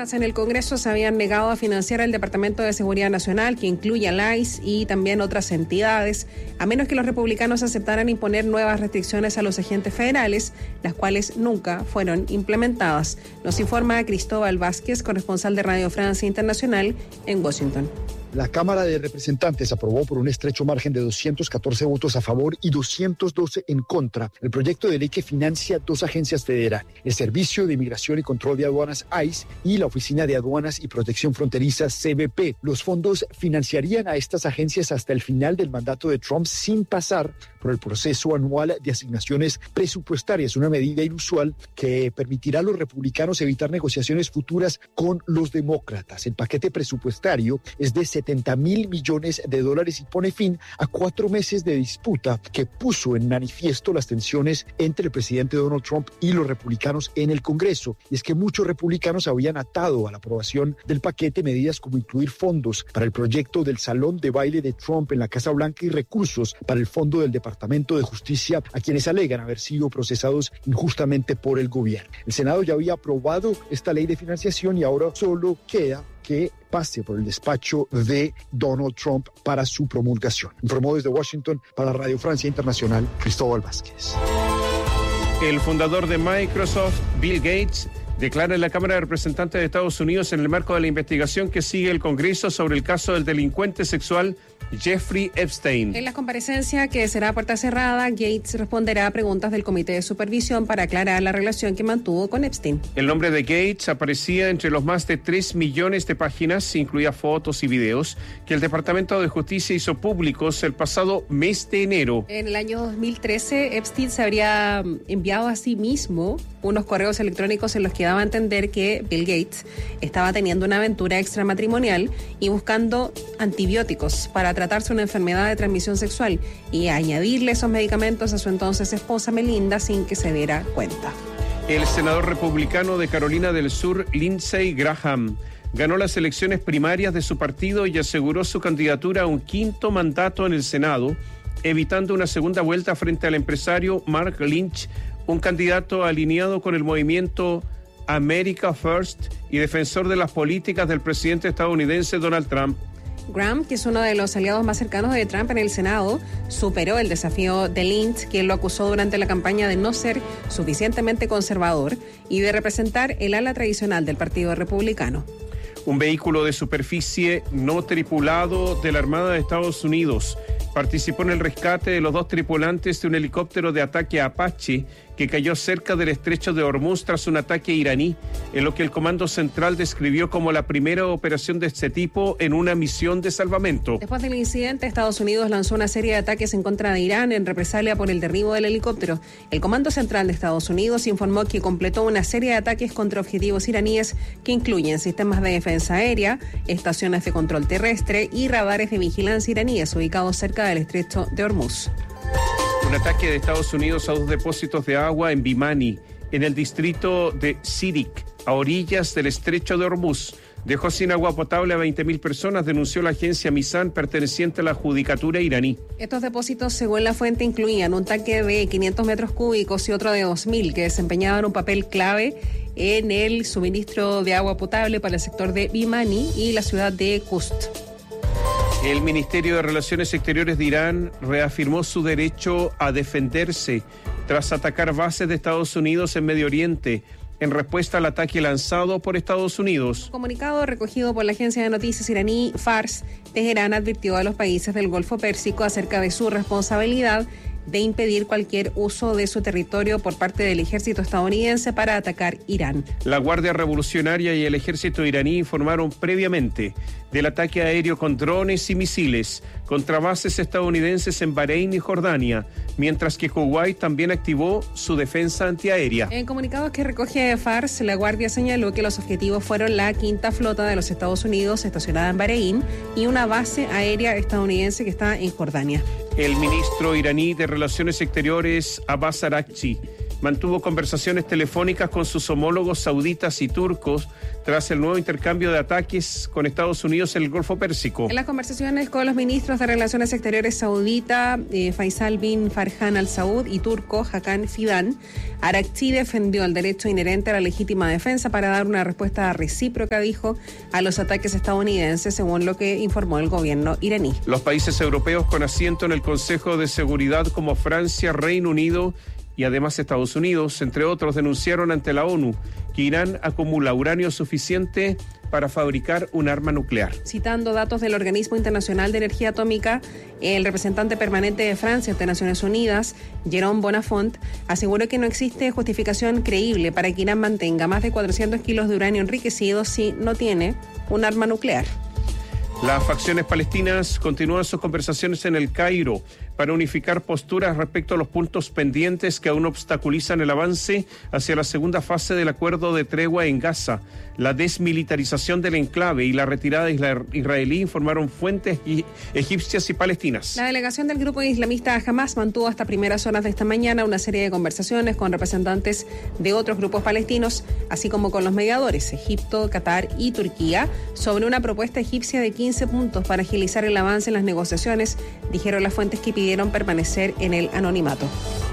demócratas en el Congreso se habían negado a financiar el Departamento de Seguridad Nacional, que incluye al ICE y también otras entidades, a menos que los republicanos aceptaran imponer nuevas restricciones a los agentes federales, las cuales nunca fueron implementadas. Nos informa Cristóbal Vázquez, corresponsal de Radio Francia Internacional en Washington. La Cámara de Representantes aprobó por un estrecho margen de 214 votos a favor y 212 en contra el proyecto de ley que financia dos agencias federales, el Servicio de Inmigración y Control de Aduanas ICE y la Oficina de Aduanas y Protección Fronteriza CBP. Los fondos financiarían a estas agencias hasta el final del mandato de Trump sin pasar por el proceso anual de asignaciones presupuestarias, una medida inusual que permitirá a los republicanos evitar negociaciones futuras con los demócratas. El paquete presupuestario es de $70,000 millones y pone fin a 4 meses de disputa que puso en manifiesto las tensiones entre el presidente Donald Trump y los republicanos en el Congreso. Y es que muchos republicanos habían atado a la aprobación del paquete medidas como incluir fondos para el proyecto del Salón de Baile de Trump en la Casa Blanca y recursos para el Fondo del Departamento de Justicia a quienes alegan haber sido procesados injustamente por el gobierno. El Senado ya había aprobado esta ley de financiación y ahora solo queda que pase por el despacho de Donald Trump para su promulgación. Informó desde Washington para Radio Francia Internacional, Cristóbal Vázquez. El fundador de Microsoft, Bill Gates, declara en la Cámara de Representantes de Estados Unidos en el marco de la investigación que sigue el Congreso sobre el caso del delincuente sexual Jeffrey Epstein. En la comparecencia, que será a puerta cerrada, Gates responderá a preguntas del Comité de Supervisión para aclarar la relación que mantuvo con Epstein. El nombre de Gates aparecía entre los más de 3 millones de páginas, incluía fotos y videos, que el Departamento de Justicia hizo públicos el pasado mes de enero. En el año 2013, Epstein se habría enviado a sí mismo unos correos electrónicos en los que daba a entender que Bill Gates estaba teniendo una aventura extramatrimonial y buscando antibióticos para tratarse una enfermedad de transmisión sexual y añadirle esos medicamentos a su entonces esposa Melinda sin que se diera cuenta. El senador republicano de Carolina del Sur, Lindsey Graham, ganó las elecciones primarias de su partido y aseguró su candidatura a un 5º mandato en el Senado, evitando una segunda vuelta frente al empresario Mark Lynch, un candidato alineado con el movimiento America First y defensor de las políticas del presidente estadounidense Donald Trump. Graham, que es uno de los aliados más cercanos de Trump en el Senado, superó el desafío de Lynch, quien lo acusó durante la campaña de no ser suficientemente conservador y de representar el ala tradicional del Partido Republicano. Un vehículo de superficie no tripulado de la Armada de Estados Unidos participó en el rescate de los 2 tripulantes de un helicóptero de ataque Apache que cayó cerca del estrecho de Hormuz tras un ataque iraní, en lo que el Comando Central describió como la primera operación de este tipo en una misión de salvamento. Después del incidente, Estados Unidos lanzó una serie de ataques en contra de Irán en represalia por el derribo del helicóptero. El Comando Central de Estados Unidos informó que completó una serie de ataques contra objetivos iraníes que incluyen sistemas de defensa aérea, estaciones de control terrestre y radares de vigilancia iraníes ubicados cerca del estrecho de Hormuz. Un ataque de Estados Unidos a 2 depósitos de agua en Bimani, en el distrito de Sirik, a orillas del estrecho de Hormuz, dejó sin agua potable a 20.000 personas, denunció la agencia Misan, perteneciente a la judicatura iraní. Estos depósitos, según la fuente, incluían un tanque de 500 metros cúbicos y otro de 2.000, que desempeñaban un papel clave en el suministro de agua potable para el sector de Bimani y la ciudad de Kust. El Ministerio de Relaciones Exteriores de Irán reafirmó su derecho a defenderse tras atacar bases de Estados Unidos en Medio Oriente, en respuesta al ataque lanzado por Estados Unidos. Un comunicado recogido por la agencia de noticias iraní Fars, Teherán advirtió a los países del Golfo Pérsico acerca de su responsabilidad de impedir cualquier uso de su territorio por parte del ejército estadounidense para atacar Irán. La Guardia Revolucionaria y el ejército iraní informaron previamente del ataque aéreo con drones y misiles contra bases estadounidenses en Bahrein y Jordania, mientras que Kuwait también activó su defensa antiaérea. En comunicados que recoge Fars, la Guardia señaló que los objetivos fueron la 5ª flota de los Estados Unidos estacionada en Bahrein y una base aérea estadounidense que está en Jordania. El ministro iraní de Relaciones Exteriores, Abbas Araghchi, mantuvo conversaciones telefónicas con sus homólogos sauditas y turcos tras el nuevo intercambio de ataques con Estados Unidos en el Golfo Pérsico. En las conversaciones con los ministros de Relaciones Exteriores saudita, Faisal bin Farhan Al Saud, y turco, Hakan Fidan, Araghchi defendió el derecho inherente a la legítima defensa para dar una respuesta recíproca, dijo, a los ataques estadounidenses, según lo que informó el gobierno iraní. Los países europeos con asiento en el Consejo de Seguridad, como Francia, Reino Unido y además Estados Unidos, entre otros, denunciaron ante la ONU que Irán acumula uranio suficiente para fabricar un arma nuclear. Citando datos del Organismo Internacional de Energía Atómica, el representante permanente de Francia ante Naciones Unidas, Jérôme Bonafont, aseguró que no existe justificación creíble para que Irán mantenga más de 400 kilos de uranio enriquecido si no tiene un arma nuclear. Las facciones palestinas continúan sus conversaciones en el Cairo para unificar posturas respecto a los puntos pendientes que aún obstaculizan el avance hacia la segunda fase del acuerdo de tregua en Gaza. La desmilitarización del enclave y la retirada israelí, informaron fuentes egipcias y palestinas. La delegación del grupo islamista Hamas mantuvo hasta primeras horas de esta mañana una serie de conversaciones con representantes de otros grupos palestinos, así como con los mediadores, Egipto, Qatar y Turquía, sobre una propuesta egipcia de 15 puntos para agilizar el avance en las negociaciones, dijeron las fuentes que pidieron permanecer en el anonimato.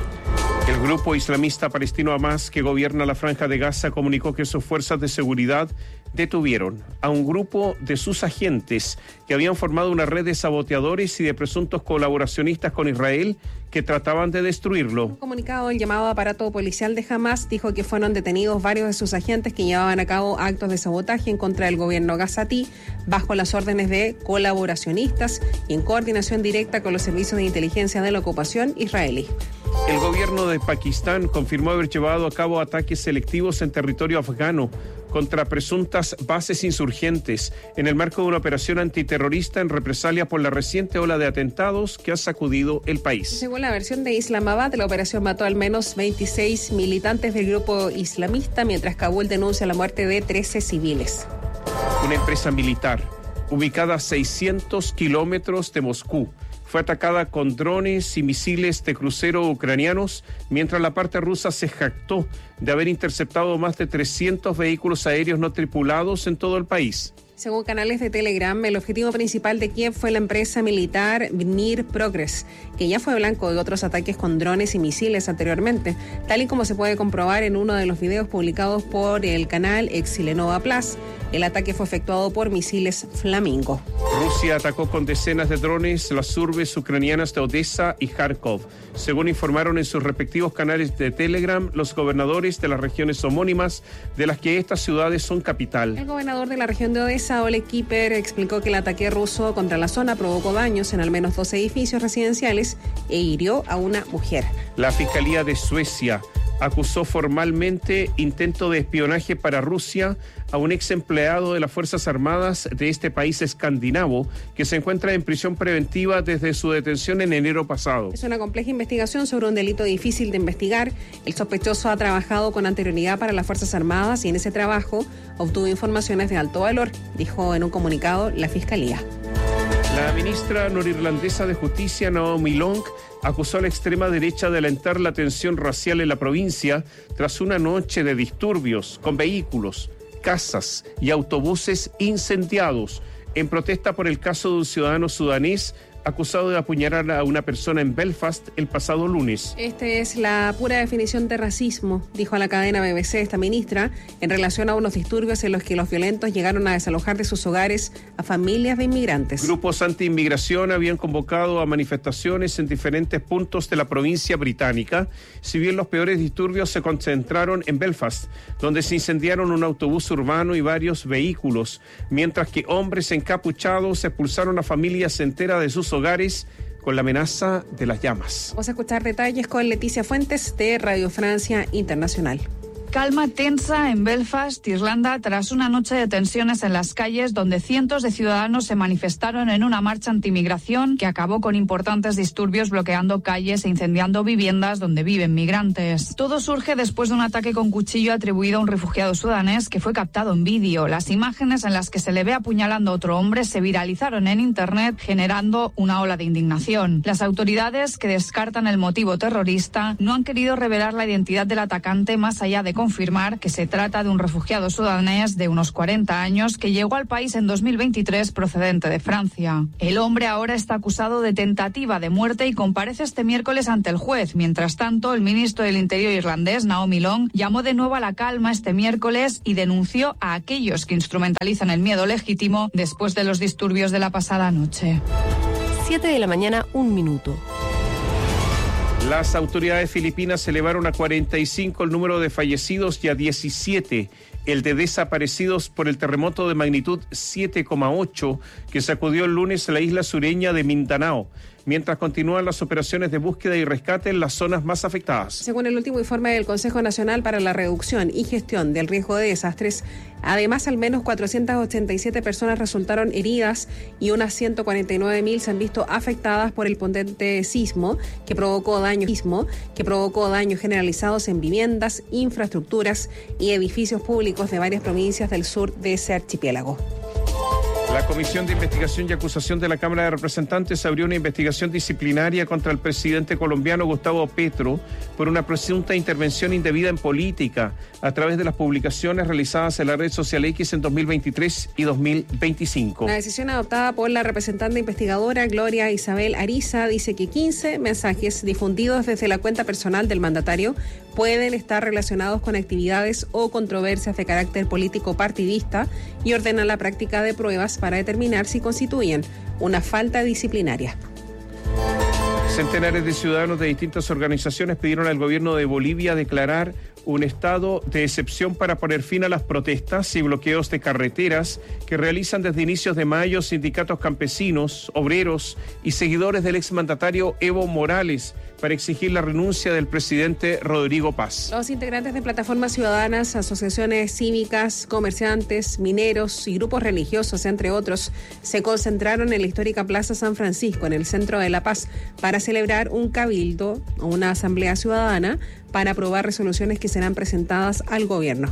El grupo islamista palestino Hamas, que gobierna la Franja de Gaza, comunicó que sus fuerzas de seguridad detuvieron a un grupo de sus agentes que habían formado una red de saboteadores y de presuntos colaboracionistas con Israel que trataban de destruirlo. Un comunicado del llamado aparato policial de Hamas dijo que fueron detenidos varios de sus agentes que llevaban a cabo actos de sabotaje en contra del gobierno gazatí bajo las órdenes de colaboracionistas y en coordinación directa con los servicios de inteligencia de la ocupación israelí. El gobierno de Pakistán confirmó haber llevado a cabo ataques selectivos en territorio afgano contra presuntas bases insurgentes en el marco de una operación antiterrorista en represalia por la reciente ola de atentados que ha sacudido el país. Según la versión de Islamabad, la operación mató al menos 26 militantes del grupo islamista, mientras Kabul denuncia la muerte de 13 civiles. Una empresa militar ubicada a 600 kilómetros de Moscú fue atacada con drones y misiles de crucero ucranianos, mientras la parte rusa se jactó de haber interceptado más de 300 vehículos aéreos no tripulados en todo el país. Según canales de Telegram, el objetivo principal de Kiev fue la empresa militar Dnipro Progress, que ya fue blanco de otros ataques con drones y misiles anteriormente, tal y como se puede comprobar en uno de los videos publicados por el canal Exilenova Plus. El ataque fue efectuado por misiles Flamingo. Rusia atacó con decenas de drones las urbes ucranianas de Odessa y Kharkov, según informaron en sus respectivos canales de Telegram los gobernadores de las regiones homónimas, de las que estas ciudades son capital. El gobernador de la región de Odessa, Oleg Kiper, explicó que el ataque ruso contra la zona provocó daños en al menos 2 edificios residenciales e hirió a una mujer. La Fiscalía de Suecia acusó formalmente intento de espionaje para Rusia a un ex empleado de las Fuerzas Armadas de este país escandinavo que se encuentra en prisión preventiva desde su detención en enero pasado. Es una compleja investigación sobre un delito difícil de investigar. El sospechoso ha trabajado con anterioridad para las Fuerzas Armadas y en ese trabajo obtuvo informaciones de alto valor, dijo en un comunicado la Fiscalía. La ministra norirlandesa de Justicia, Naomi Long, acusó a la extrema derecha de alentar la tensión racial en la provincia tras una noche de disturbios con vehículos, casas y autobuses incendiados en protesta por el caso de un ciudadano sudanés acusado de apuñalar a una persona en Belfast el pasado lunes. Esta es la pura definición de racismo, dijo a la cadena BBC esta ministra, en relación a unos disturbios en los que los violentos llegaron a desalojar de sus hogares a familias de inmigrantes. Grupos anti-inmigración habían convocado a manifestaciones en diferentes puntos de la provincia británica, si bien los peores disturbios se concentraron en Belfast, donde se incendiaron un autobús urbano y varios vehículos, mientras que hombres encapuchados expulsaron a familias enteras de sus hogares con la amenaza de las llamas. Vamos a escuchar detalles con Leticia Fuentes de Radio Francia Internacional. Calma tensa en Belfast, Irlanda, tras una noche de tensiones en las calles donde cientos de ciudadanos se manifestaron en una marcha antimigración que acabó con importantes disturbios bloqueando calles e incendiando viviendas donde viven migrantes. Todo surge después de un ataque con cuchillo atribuido a un refugiado sudanés que fue captado en vídeo. Las imágenes en las que se le ve apuñalando a otro hombre se viralizaron en Internet, generando una ola de indignación. Las autoridades, que descartan el motivo terrorista, no han querido revelar la identidad del atacante más allá de confirmar que se trata de un refugiado sudanés de unos 40 años que llegó al país en 2023 procedente de Francia. El hombre ahora está acusado de tentativa de muerte y comparece este miércoles ante el juez. Mientras tanto, el ministro del Interior irlandés, Naomi Long, llamó de nuevo a la calma este miércoles y denunció a aquellos que instrumentalizan el miedo legítimo después de los disturbios de la pasada noche. 7:01 a.m. Las autoridades filipinas elevaron a 45 el número de fallecidos y a 17 el de desaparecidos por el terremoto de magnitud 7,8 que sacudió el lunes la isla sureña de Mindanao, mientras continúan las operaciones de búsqueda y rescate en las zonas más afectadas. Según el último informe del Consejo Nacional para la Reducción y Gestión del Riesgo de Desastres, además al menos 487 personas resultaron heridas y unas 149.000 se han visto afectadas por el potente sismo que provocó daños generalizados en viviendas, infraestructuras y edificios públicos de varias provincias del sur de ese archipiélago. La Comisión de Investigación y Acusación de la Cámara de Representantes abrió una investigación disciplinaria contra el presidente colombiano Gustavo Petro por una presunta intervención indebida en política a través de las publicaciones realizadas en la red social X en 2023 y 2025. La decisión adoptada por la representante investigadora Gloria Isabel Ariza dice que 15 mensajes difundidos desde la cuenta personal del mandatario pueden estar relacionados con actividades o controversias de carácter político partidista y ordena la práctica de pruebas para determinar si constituyen una falta disciplinaria. Centenares de ciudadanos de distintas organizaciones pidieron al gobierno de Bolivia declarar un estado de excepción para poner fin a las protestas y bloqueos de carreteras que realizan desde inicios de mayo sindicatos campesinos, obreros y seguidores del exmandatario Evo Morales para exigir la renuncia del presidente Rodrigo Paz. Los integrantes de plataformas ciudadanas, asociaciones cívicas, comerciantes, mineros y grupos religiosos, entre otros, se concentraron en la histórica Plaza San Francisco, en el centro de La Paz, para celebrar un cabildo o una asamblea ciudadana para aprobar resoluciones que serán presentadas al gobierno.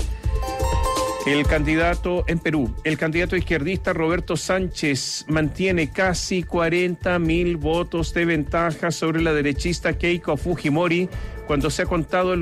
El candidato izquierdista Roberto Sánchez mantiene casi 40.000 votos de ventaja sobre la derechista Keiko Fujimori cuando se ha contado el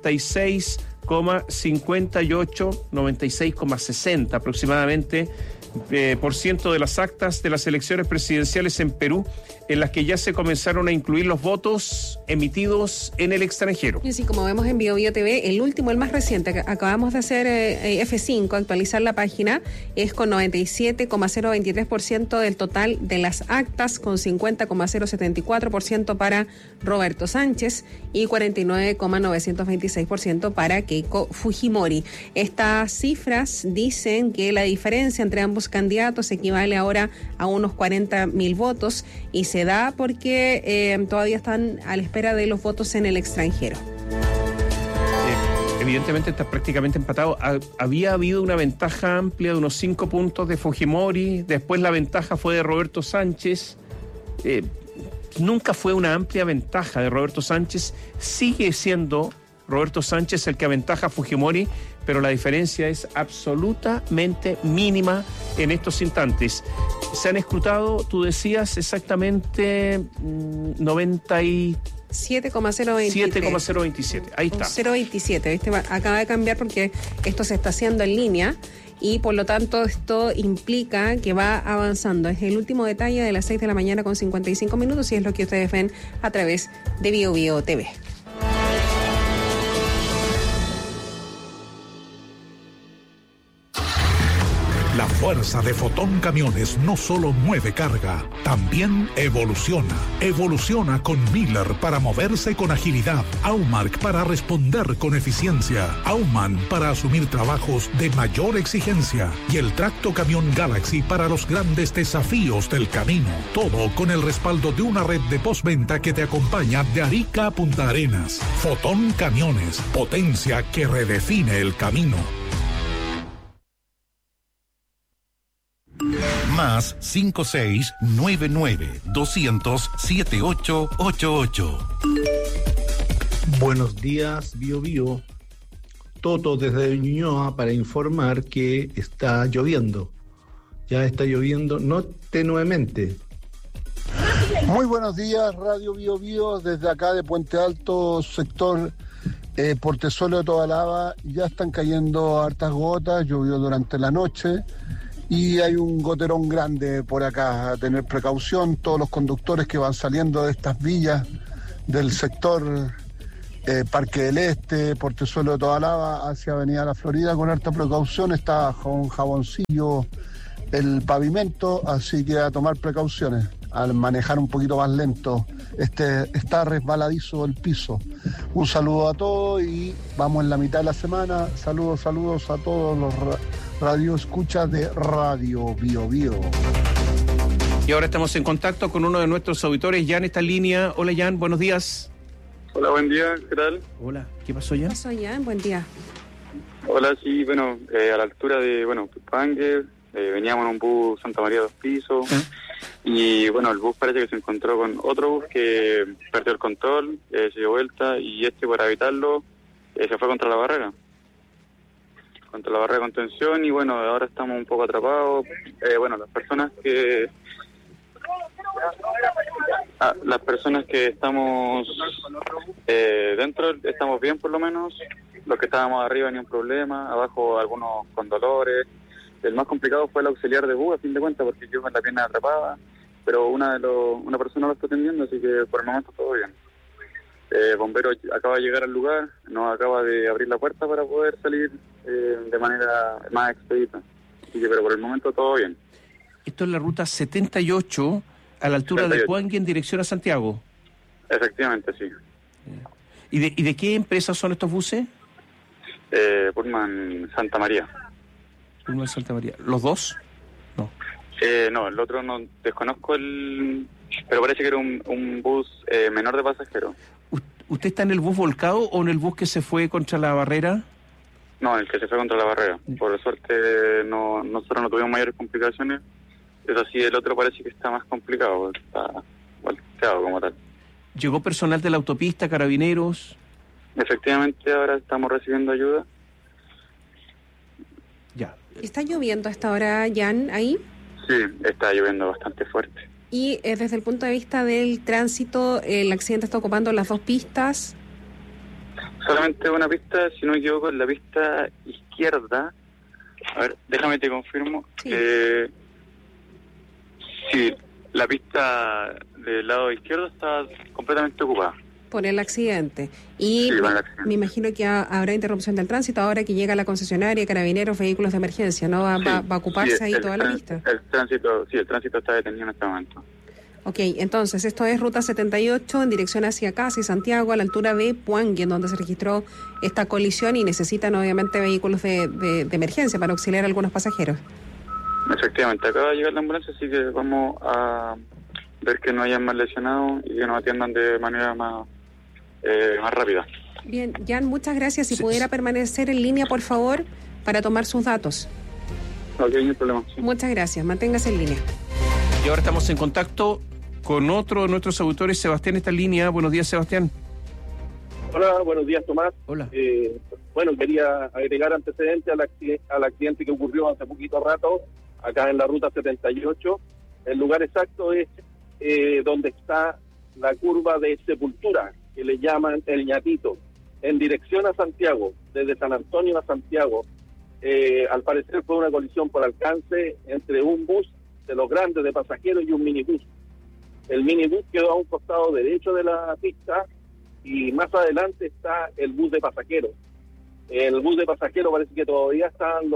96,60 aproximadamente por ciento de las actas de las elecciones presidenciales en Perú, en las que ya se comenzaron a incluir los votos emitidos en el extranjero. Y así como vemos en BioBio TV, el más reciente, acabamos de hacer F5, actualizar la página, es con 97,023% del total de las actas, con 50,074% para Roberto Sánchez y 49,926% para Keiko Fujimori. Estas cifras dicen que la diferencia entre ambos candidatos equivale ahora a unos 40.000 votos y se da porque todavía están a la espera de los votos en el extranjero. Evidentemente está prácticamente empatado. Había habido una ventaja amplia de unos 5 puntos de Fujimori, después la ventaja fue de Roberto Sánchez. Nunca fue una amplia ventaja de Roberto Sánchez, sigue siendo Roberto Sánchez el que aventaja a Fujimori, pero la diferencia es absolutamente mínima en estos instantes. Se han escrutado, tú decías, exactamente 7,027. Ahí está. 0,27, ¿viste? Acaba de cambiar porque esto se está haciendo en línea y por lo tanto esto implica que va avanzando. Es el último detalle de las 6 de la mañana con 55 minutos y es lo que ustedes ven a través de BioBio TV. La fuerza de Fotón Camiones no solo mueve carga, también evoluciona. Evoluciona con Miller para moverse con agilidad, Aumark para responder con eficiencia, Aumann para asumir trabajos de mayor exigencia y el Tracto Camión Galaxy para los grandes desafíos del camino. Todo con el respaldo de una red de postventa que te acompaña de Arica a Punta Arenas. Fotón Camiones, potencia que redefine el camino. Más 5699-200-7888. Buenos días, Bio Bio. Toto desde Ñuñoa para informar que está lloviendo. Ya está lloviendo, no tenuemente. Muy buenos días, Radio Bio Bio, desde acá de Puente Alto, sector Portezuelo de Tobalaba. Ya están cayendo hartas gotas, llovió durante la noche y hay un goterón grande por acá. A tener precaución, todos los conductores que van saliendo de estas villas del sector Parque del Este, Portezuelo de Tobalaba, hacia Avenida La Florida, con harta precaución. Está con jaboncillo el pavimento, así que a tomar precauciones, al manejar un poquito más lento. Está resbaladizo el piso. Un saludo a todos y vamos en la mitad de la semana. Saludos a todos los radioescuchas de Radio Bio Bio. Y ahora estamos en contacto con uno de nuestros auditores. Jan está en línea. Hola, Jan, buenos días. Hola, buen día, ¿qué tal? Hola, ¿qué pasó, Jan? ¿Qué pasó, Jan? Buen día. Hola, sí, bueno, a la altura de, Pupangue, veníamos en un bus Santa María 2 pisos, y bueno, el bus parece que se encontró con otro bus que perdió el control, se dio vuelta, y para evitarlo, se fue contra la barrera de contención, y bueno, ahora estamos un poco atrapados. Las personas que estamos dentro estamos bien, por lo menos. Los que estábamos arriba ni un problema, abajo algunos con dolores. El más complicado fue el auxiliar de bus, a fin de cuentas, porque yo con la pierna atrapada, pero una persona lo está atendiendo, así que por el momento todo bien. Bombero acaba de llegar al lugar, nos acaba de abrir la puerta para poder salir de manera más expedita. Así que, pero por el momento todo bien. Esto es la ruta 78, a la altura 78. De Puangue, en dirección a Santiago. Efectivamente, sí. ¿Y de qué empresas son estos buses? Pullman Santa María. Pullman Santa María. ¿Los dos? No. No, el otro no desconozco pero parece que era un bus menor de pasajeros. ¿Usted está en el bus volcado o en el bus que se fue contra la barrera? No, el que se fue contra la barrera. Por suerte nosotros no tuvimos mayores complicaciones. Eso sí, el otro parece que está más complicado, está volteado como tal. ¿Llegó personal de la autopista, carabineros? Efectivamente, ahora estamos recibiendo ayuda. Ya. ¿Está lloviendo hasta ahora, Jan, ahí? Sí, está lloviendo bastante fuerte. Y desde el punto de vista del tránsito, el accidente está ocupando las dos pistas. Solamente una pista, si no me equivoco, en la pista izquierda. A ver, déjame te confirmo. Sí. Sí, la pista del lado izquierdo está completamente ocupada. Por el accidente. Y sí, me imagino que habrá interrupción del tránsito ahora que llega la concesionaria, carabineros, vehículos de emergencia, ¿no? Va a ocuparse ahí toda la pista. El tránsito está detenido en este momento. Ok, entonces esto es ruta 78 en dirección hacia Casi, Santiago, a la altura de Puangue, en donde se registró esta colisión y necesitan obviamente vehículos de emergencia para auxiliar a algunos pasajeros. Efectivamente, acaba de llegar la ambulancia, así que vamos a ver que no hayan más lesionados y que nos atiendan de manera más rápida. Bien, Jan, muchas gracias. Si pudiera permanecer en línea, por favor, para tomar sus datos. Ok, no hay problema. Sí. Muchas gracias, manténgase en línea. Y ahora estamos en contacto con otro de nuestros autores. Sebastián está en línea. Buenos días, Sebastián. Hola, buenos días, Tomás. Hola. Quería agregar antecedentes al accidente que ocurrió hace poquito rato, acá en la ruta 78. El lugar exacto es donde está la curva de Sepultura, que le llaman el Ñatito, en dirección a Santiago, desde San Antonio a Santiago. Al parecer fue una colisión por alcance entre un bus de los grandes de pasajeros y un minibús. El minibús quedó a un costado derecho de la pista y más adelante está el bus de pasajeros. El bus de pasajeros parece que todavía están los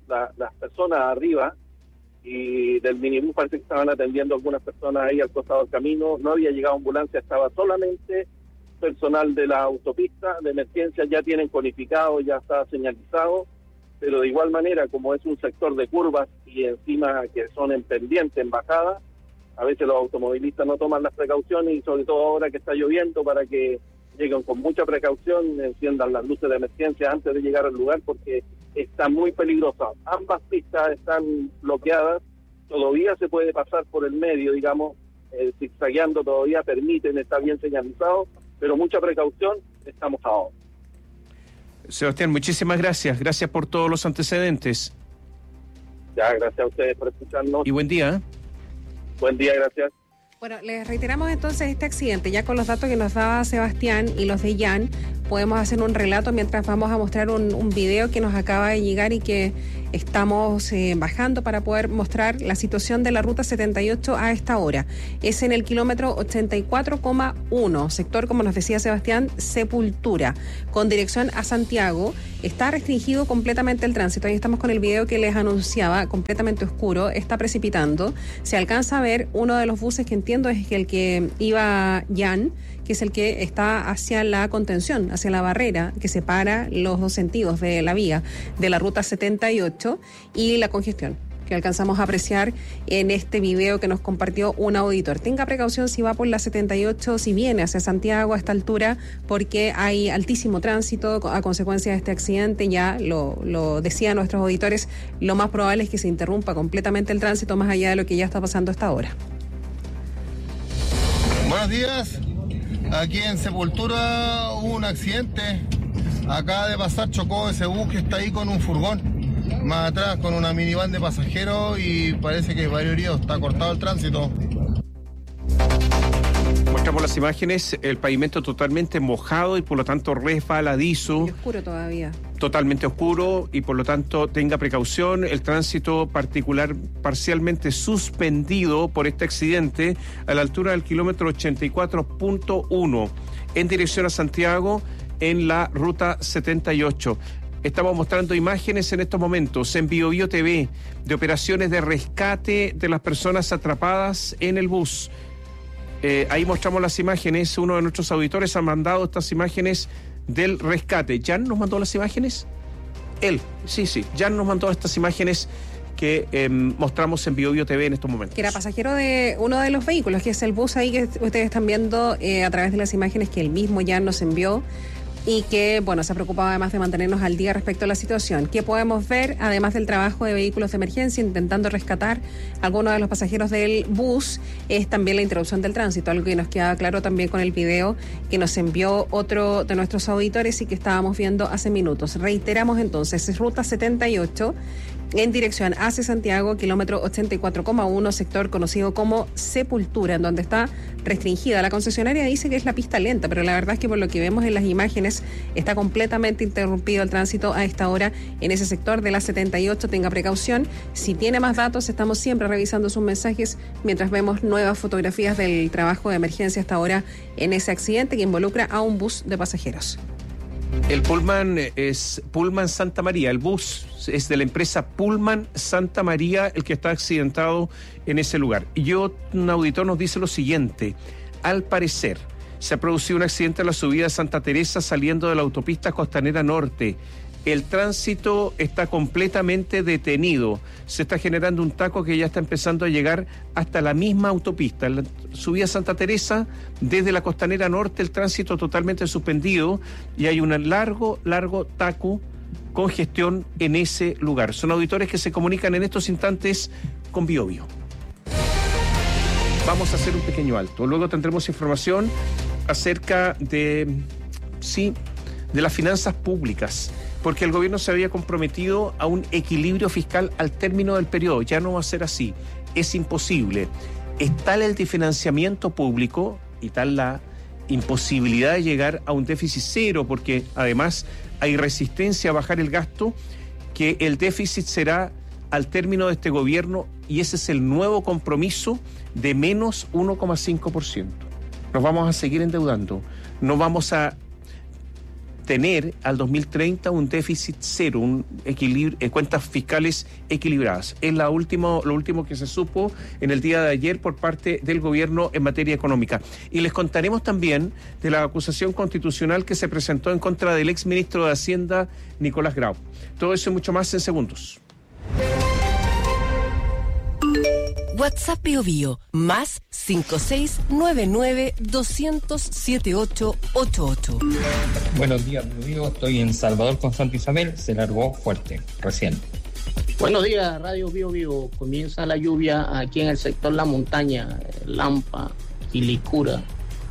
las personas arriba, y del minibús parece que estaban atendiendo a algunas personas ahí al costado del camino. No había llegado ambulancia, estaba solamente personal de la autopista de emergencia. Ya tienen codificado, ya está señalizado, pero de igual manera, como es un sector de curvas y encima que son en pendiente, en bajada, a veces los automovilistas no toman las precauciones, y sobre todo ahora que está lloviendo, para que lleguen con mucha precaución, enciendan las luces de emergencia antes de llegar al lugar, porque está muy peligrosa. Ambas pistas están bloqueadas, todavía se puede pasar por el medio, digamos, zigzagueando todavía permiten, está bien señalizado, pero mucha precaución, estamos ahora. Sebastián, muchísimas gracias. Gracias por todos los antecedentes. Ya, gracias a ustedes por escucharnos. Y buen día. Buen día, gracias. Bueno, les reiteramos entonces este accidente. Ya con los datos que nos daba Sebastián y los de Jan, podemos hacer un relato mientras vamos a mostrar un video que nos acaba de llegar y que estamos bajando para poder mostrar la situación de la ruta 78 a esta hora. Es en el kilómetro 84,1, sector, como nos decía Sebastián, Sepultura, con dirección a Santiago. Está restringido completamente el tránsito. Ahí estamos con el video que les anunciaba, completamente oscuro, está precipitando. Se alcanza a ver uno de los buses que entiendo es el que iba Jan, que es el que está hacia la contención, hacia la barrera que separa los dos sentidos de la vía de la ruta 78, y la congestión que alcanzamos a apreciar en este video que nos compartió un auditor. Tenga precaución si va por la 78, si viene hacia Santiago a esta altura, porque hay altísimo tránsito a consecuencia de este accidente. Ya lo decían nuestros auditores, lo más probable es que se interrumpa completamente el tránsito más allá de lo que ya está pasando hasta ahora. Buenos días. Aquí en Sepultura hubo un accidente. Acaba de pasar, chocó ese bus que está ahí con un furgón. Más atrás con una minivan de pasajeros y parece que hay varios heridos. Está cortado el tránsito. Mostramos las imágenes, el pavimento totalmente mojado y por lo tanto resbaladizo. Y oscuro todavía. Totalmente oscuro y por lo tanto tenga precaución. El tránsito parcialmente suspendido por este accidente a la altura del kilómetro 84.1 en dirección a Santiago en la ruta 78. Estamos mostrando imágenes en estos momentos en BioBio TV de operaciones de rescate de las personas atrapadas en el bus. Ahí mostramos las imágenes. Uno de nuestros auditores ha mandado estas imágenes del rescate. ¿Jan nos mandó las imágenes? Él, sí, Jan nos mandó estas imágenes que mostramos en BioBio TV en estos momentos. Que era pasajero de uno de los vehículos, que es el bus ahí que ustedes están viendo a través de las imágenes que él mismo Jan nos envió, y que, bueno, se ha preocupado además de mantenernos al día respecto a la situación. ¿Qué podemos ver? Además del trabajo de vehículos de emergencia intentando rescatar a algunos de los pasajeros del bus, es también la interrupción del tránsito, algo que nos queda claro también con el video que nos envió otro de nuestros auditores y que estábamos viendo hace minutos. Reiteramos entonces, es ruta 78 en dirección hacia Santiago, kilómetro 84,1, sector conocido como Sepultura, en donde está restringida. La concesionaria dice que es la pista lenta, pero la verdad es que por lo que vemos en las imágenes está completamente interrumpido el tránsito a esta hora en ese sector de la 78. Tenga precaución. Si tiene más datos, estamos siempre revisando sus mensajes mientras vemos nuevas fotografías del trabajo de emergencia hasta ahora en ese accidente que involucra a un bus de pasajeros. El Pullman es Pullman Santa María, el bus es de la empresa Pullman Santa María el que está accidentado en ese lugar. Y un auditor nos dice lo siguiente: al parecer se ha producido un accidente en la subida de Santa Teresa saliendo de la autopista Costanera Norte. El tránsito está completamente detenido. Se está generando un taco que ya está empezando a llegar hasta la misma autopista. En la subida a Santa Teresa, desde la Costanera Norte, el tránsito totalmente suspendido y hay un largo taco, congestión en ese lugar. Son auditores que se comunican en estos instantes con BioBio. Vamos a hacer un pequeño alto. Luego tendremos información acerca de las finanzas públicas, porque el gobierno se había comprometido a un equilibrio fiscal al término del periodo. Ya no va a ser así, es imposible. Es tal el desfinanciamiento público y tal la imposibilidad de llegar a un déficit cero, porque además hay resistencia a bajar el gasto, que el déficit será al término de este gobierno, y ese es el nuevo compromiso de menos 1,5%. Nos vamos a seguir endeudando, no vamos a tener al 2030 un déficit cero, un equilibrio, cuentas fiscales equilibradas. Es lo último que se supo en el día de ayer por parte del gobierno en materia económica. Y les contaremos también de la acusación constitucional que se presentó en contra del exministro de Hacienda, Nicolás Grau. Todo eso y mucho más en segundos. WhatsApp Bio Bio, más 5699-200-7888. Buenos días, Bio. Estoy en Salvador con Santa Isabel. Se largó fuerte, recién. Buenos días, Radio Bio Bio. Comienza la lluvia aquí en el sector La Montaña, Lampa y Licura,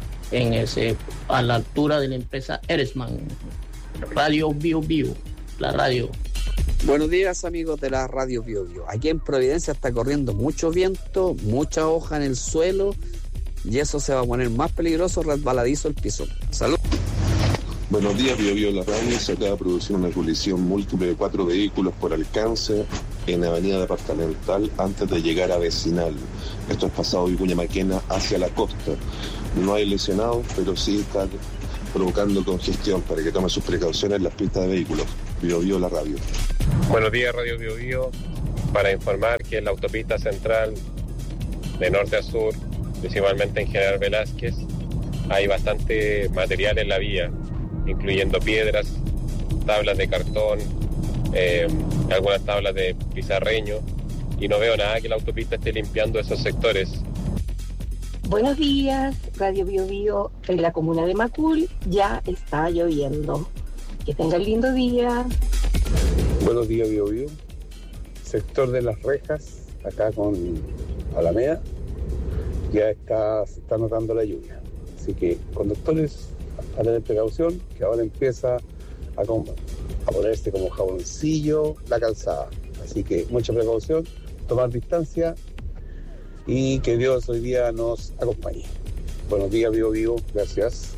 a la altura de la empresa Eresman. Radio Bio Bio, la radio. Buenos días, amigos de la Radio Bio Bio. Aquí en Providencia está corriendo mucho viento, mucha hoja en el suelo y eso se va a poner más peligroso, resbaladizo el piso. ¡Salud! Buenos días, Bio Bio, la radio. Se acaba de producir una colisión múltiple de 4 vehículos por alcance en Avenida Departamental antes de llegar a Vecinal. Esto es pasado Vicuña Maquena hacia la costa. No hay lesionados, pero sí está provocando congestión para que tome sus precauciones en las pistas de vehículos. Bio Bio, la radio. Buenos días, Radio Bio Bio, para informar que en la autopista central de norte a sur, principalmente en General Velázquez, hay bastante material en la vía, incluyendo piedras, tablas de cartón, algunas tablas de pizarreño, y no veo nada que la autopista esté limpiando esos sectores. Buenos días, Radio Bio Bio, en la comuna de Macul ya está lloviendo. Que tengan lindo día. Buenos días, Bio Bio. Sector de Las Rejas, acá con Alameda, ya se está notando la lluvia. Así que, conductores, a tener precaución, que ahora empieza a ponerse como jaboncillo la calzada. Así que, mucha precaución, tomar distancia y que Dios hoy día nos acompañe. Buenos días, Bio Bio. Gracias.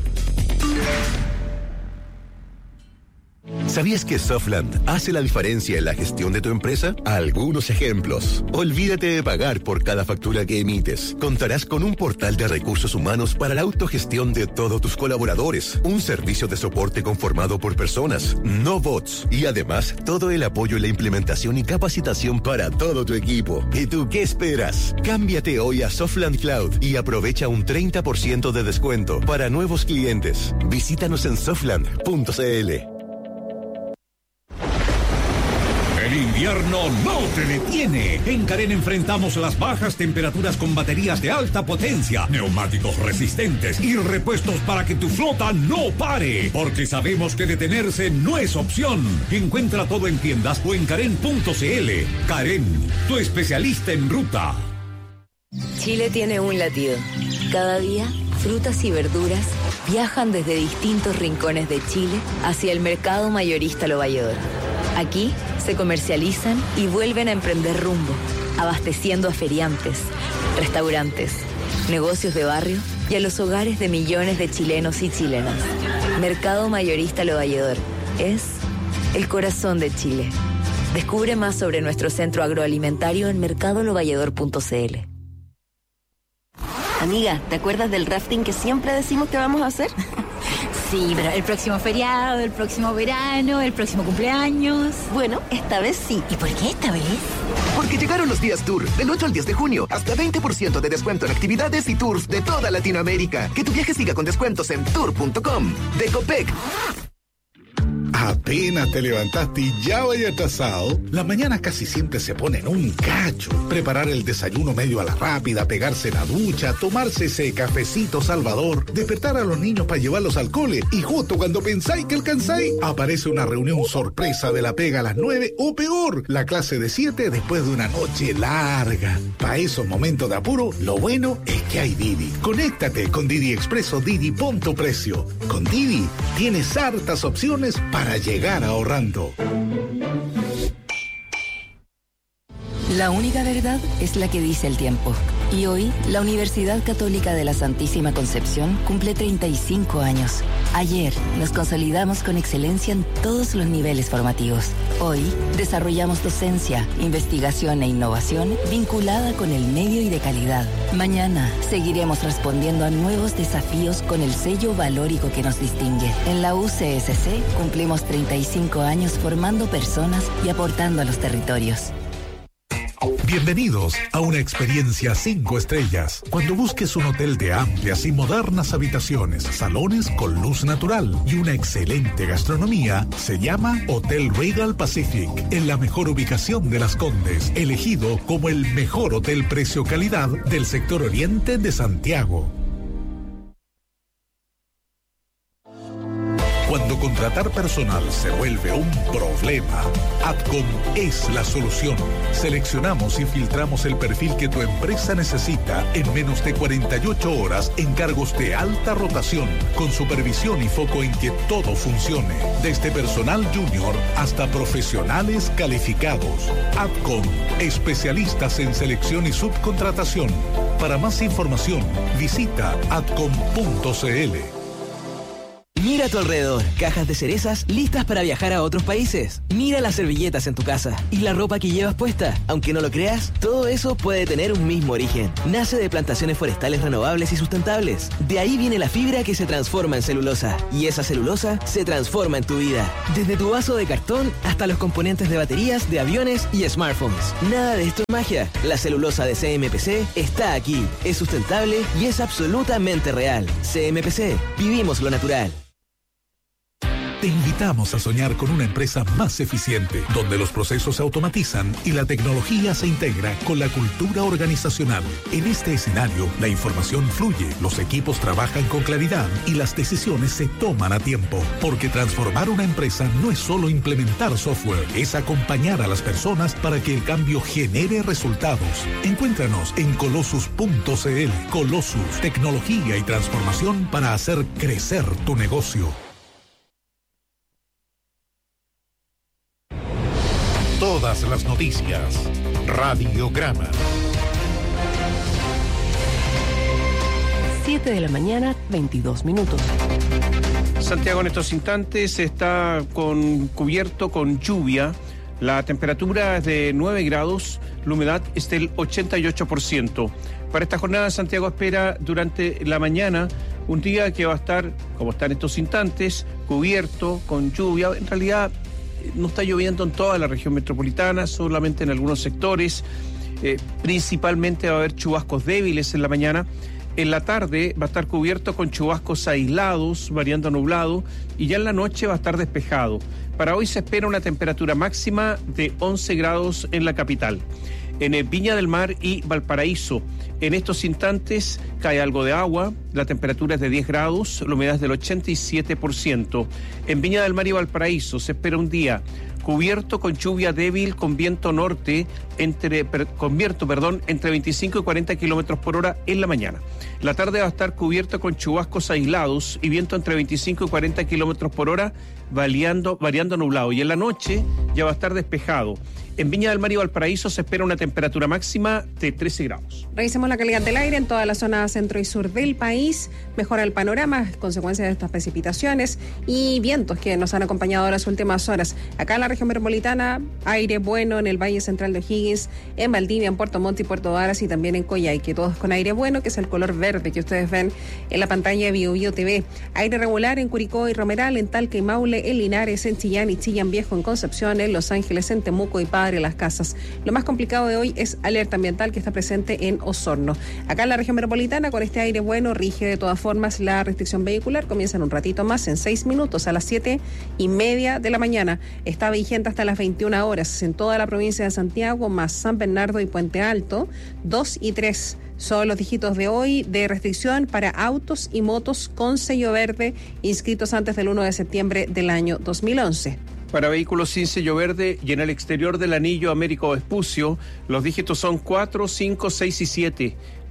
¿Sabías que Softland hace la diferencia en la gestión de tu empresa? Algunos ejemplos. Olvídate de pagar por cada factura que emites. Contarás con un portal de recursos humanos para la autogestión de todos tus colaboradores. Un servicio de soporte conformado por personas, no bots. Y además, todo el apoyo en la implementación y capacitación para todo tu equipo. ¿Y tú qué esperas? Cámbiate hoy a Softland Cloud y aprovecha un 30% de descuento para nuevos clientes. Visítanos en softland.cl. El invierno no te detiene. En Carén enfrentamos las bajas temperaturas con baterías de alta potencia, neumáticos resistentes y repuestos para que tu flota no pare. Porque sabemos que detenerse no es opción. Encuentra todo en tiendas o en carén.cl. Carén, tu especialista en ruta. Chile tiene un latido. Cada día, frutas y verduras viajan desde distintos rincones de Chile hacia el mercado mayorista Lo Valledor. Aquí se comercializan y vuelven a emprender rumbo, abasteciendo a feriantes, restaurantes, negocios de barrio y a los hogares de millones de chilenos y chilenas. Mercado Mayorista Lo Valledor es el corazón de Chile. Descubre más sobre nuestro centro agroalimentario en mercadolovalledor.cl. Amiga, ¿te acuerdas del rafting que siempre decimos que vamos a hacer? Sí, pero el próximo feriado, el próximo verano, el próximo cumpleaños. Bueno, esta vez sí. ¿Y por qué esta vez? Porque llegaron los días Tour, del 8 al 10 de junio, hasta 20% de descuento en actividades y tours de toda Latinoamérica. Que tu viaje siga con descuentos en tour.com. De Copec. Apenas te levantaste y ya vaya atrasado. Las mañanas casi siempre se ponen un cacho. Preparar el desayuno medio a la rápida, pegarse la ducha, tomarse ese cafecito Salvador, despertar a los niños para llevarlos al cole y justo cuando pensáis que alcanzáis, aparece una reunión sorpresa de la pega a las 9 o peor, la clase de 7 después de una noche larga. Para esos momentos de apuro, lo bueno es que hay Didi. Conéctate con Didi Expreso Didi Punto Precio. Con Didi tienes hartas opciones para llegar ahorrando. La única verdad es la que dice el tiempo. Y hoy, la Universidad Católica de la Santísima Concepción cumple 35 años. Ayer, nos consolidamos con excelencia en todos los niveles formativos. Hoy, desarrollamos docencia, investigación e innovación vinculada con el medio y de calidad. Mañana, seguiremos respondiendo a nuevos desafíos con el sello valórico que nos distingue. En la UCSC cumplimos 35 años formando personas y aportando a los territorios. Bienvenidos a una experiencia 5 estrellas. Cuando busques un hotel de amplias y modernas habitaciones, salones con luz natural y una excelente gastronomía, se llama Hotel Regal Pacific, en la mejor ubicación de Las Condes, elegido como el mejor hotel precio-calidad del sector oriente de Santiago. Cuando contratar personal se vuelve un problema, Adcom es la solución. Seleccionamos y filtramos el perfil que tu empresa necesita en menos de 48 horas en cargos de alta rotación, con supervisión y foco en que todo funcione, desde personal junior hasta profesionales calificados. Adcom, especialistas en selección y subcontratación. Para más información, visita adcom.cl. Mira a tu alrededor, cajas de cerezas listas para viajar a otros países. Mira las servilletas en tu casa y la ropa que llevas puesta. Aunque no lo creas, todo eso puede tener un mismo origen. Nace de plantaciones forestales renovables y sustentables. De ahí viene la fibra que se transforma en celulosa. Y esa celulosa se transforma en tu vida. Desde tu vaso de cartón hasta los componentes de baterías, de aviones y smartphones. Nada de esto es magia. La celulosa de CMPC está aquí. Es sustentable y es absolutamente real. CMPC, vivimos lo natural. Te invitamos a soñar con una empresa más eficiente, donde los procesos se automatizan y la tecnología se integra con la cultura organizacional. En este escenario, la información fluye, los equipos trabajan con claridad y las decisiones se toman a tiempo. Porque transformar una empresa no es solo implementar software, es acompañar a las personas para que el cambio genere resultados. Encuéntranos en Colossus.cl. Colossus, tecnología y transformación para hacer crecer tu negocio. Todas las noticias. Radiograma. 7 de la mañana, 22 minutos. Santiago en estos instantes está cubierto con lluvia. La temperatura es de 9 grados, la humedad es del 88%. Para esta jornada, Santiago espera durante la mañana un día que va a estar, como está en estos instantes, cubierto con lluvia. En realidad no está lloviendo en toda la región metropolitana, solamente en algunos sectores. Principalmente va a haber chubascos débiles en la mañana. En la tarde va a estar cubierto con chubascos aislados, variando a nublado, y ya en la noche va a estar despejado. Para hoy se espera una temperatura máxima de 11 grados en la capital. En Viña del Mar y Valparaíso, en estos instantes cae algo de agua, la temperatura es de 10 grados, la humedad es del 87%. En Viña del Mar y Valparaíso se espera un día cubierto con lluvia débil con viento norte entre 25 y 40 kilómetros por hora en la mañana. La tarde va a estar cubierto con chubascos aislados y viento entre 25 y 40 kilómetros por hora, variando nublado. Y en la noche ya va a estar despejado. En Viña del Mar y Valparaíso se espera una temperatura máxima de 13 grados. Revisemos la calidad del aire en toda la zona centro y sur del país. Mejora el panorama, consecuencia de estas precipitaciones y vientos que nos han acompañado las últimas horas. Acá en la región metropolitana, aire bueno en el Valle Central de O'Higgins, en Valdivia, en Puerto Montt y Puerto Varas y también en Coyhaique, todos con aire bueno, que es el color verde que ustedes ven en la pantalla de BioBio TV. Aire regular en Curicó y Romeral, en Talca y Maule, en Linares, en Chillán y Chillán Viejo, en Concepción, en Los Ángeles, en Temuco y Padre Las Casas. Lo más complicado de hoy es alerta ambiental que está presente en Osorno. Acá en la región metropolitana, con este aire bueno, rige de todas formas la restricción vehicular. Comienza en un ratito más, en 6 minutos, a las 7:30 de la mañana. Está vigente hasta las 21 horas en toda la provincia de Santiago, más San Bernardo y Puente Alto. 2 y 3 son los dígitos de hoy de restricción para autos y motos con sello verde inscritos antes del 1 de septiembre del año 2011. Para vehículos sin sello verde y en el exterior del anillo Américo Vespucio, los dígitos son 4, 5, 6 y 7.